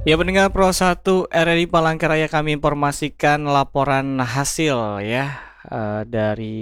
Ya, pendengar Pro 1 RRI Palangkaraya, kami informasikan laporan hasil ya dari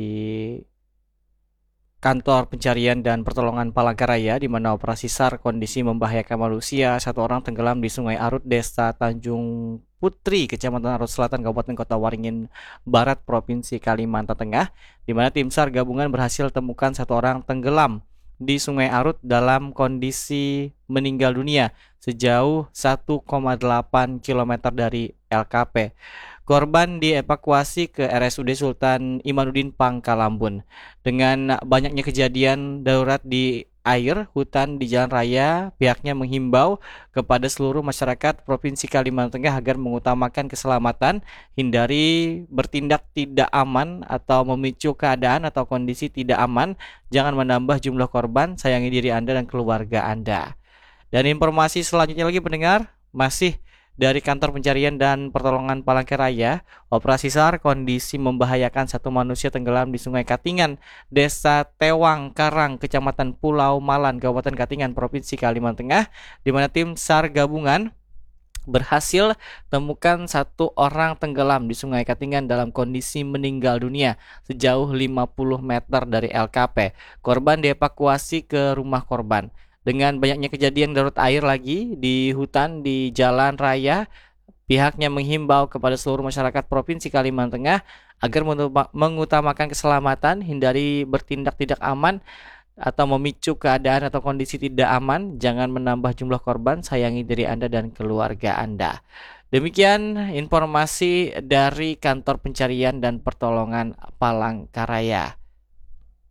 Kantor Pencarian dan Pertolongan Palangkaraya, di mana operasi SAR kondisi membahayakan manusia, satu orang tenggelam di Sungai Arut, Desa Tanjung Putri, Kecamatan Arut Selatan, Kabupaten Kota Waringin Barat, Provinsi Kalimantan Tengah, di mana tim SAR gabungan berhasil temukan satu orang tenggelam di Sungai Arut dalam kondisi meninggal dunia sejauh 1,8 km dari LKP. Korban dievakuasi ke RSUD Sultan Imanuddin Pangkalambun. Dengan banyaknya kejadian darurat di air, hutan, di jalan raya, pihaknya menghimbau kepada seluruh masyarakat Provinsi Kalimantan Tengah agar mengutamakan keselamatan, hindari bertindak tidak aman atau memicu keadaan atau kondisi tidak aman, jangan menambah jumlah korban, sayangi diri Anda dan keluarga Anda. Dan informasi selanjutnya lagi, pendengar, masih dari Kantor Pencarian dan Pertolongan Palangkaraya, operasi SAR kondisi membahayakan, satu manusia tenggelam di Sungai Katingan, Desa Tewang Karang, Kecamatan Pulau Malan, Kabupaten Katingan, Provinsi Kalimantan Tengah, di mana tim SAR gabungan berhasil temukan satu orang tenggelam di Sungai Katingan dalam kondisi meninggal dunia sejauh 50 meter dari LKP. Korban dievakuasi ke rumah korban. Dengan banyaknya kejadian darurat air lagi di hutan, di jalan raya, pihaknya menghimbau kepada seluruh masyarakat Provinsi Kalimantan Tengah agar mengutamakan keselamatan, hindari bertindak tidak aman atau memicu keadaan atau kondisi tidak aman, jangan menambah jumlah korban, sayangi diri Anda dan keluarga Anda. Demikian informasi dari Kantor Pencarian dan Pertolongan Palangkaraya.